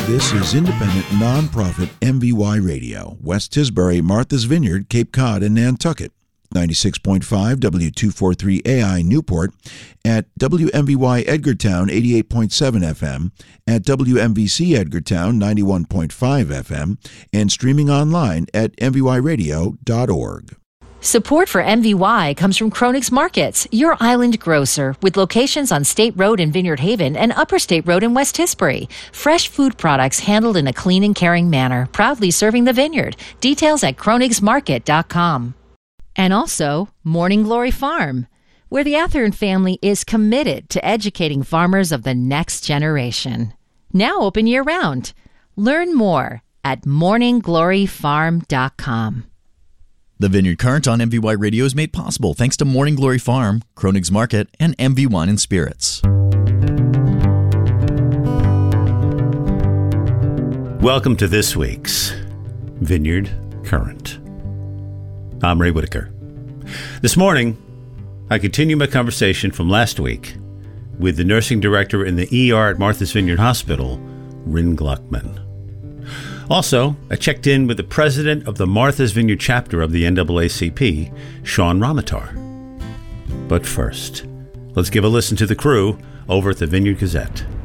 This is independent, nonprofit MVY Radio, West Tisbury, Martha's Vineyard, Cape Cod, and Nantucket. 96.5 W243AI Newport, at WMVY Edgartown 88.7 FM, at WMVC Edgartown 91.5 FM, and streaming online at mvyradio.org. Support for MVY comes from Kroenig's Markets, your island grocer, with locations on State Road in Vineyard Haven and Upper State Road in West Tisbury. Fresh food products handled in a clean and caring manner, proudly serving the vineyard. Details at kroenigsmarket.com. And also, Morning Glory Farm, where the Athearn family is committed to educating farmers of the next generation. Now open year-round. Learn more at morninggloryfarm.com. The Vineyard Current on MVY Radio is made possible thanks to Morning Glory Farm, Kroenig's Market, and MV Wine and Spirits. Welcome to this week's Vineyard Current. I'm Ray Whitaker. This morning, I continue my conversation from last week with the nursing director in the ER at Martha's Vineyard Hospital, Ryn Gluckman. Also, I checked in with the president of the Martha's Vineyard chapter of the NAACP, Sean Ramatar. But first, let's give a listen to the crew over at the Vineyard Gazette.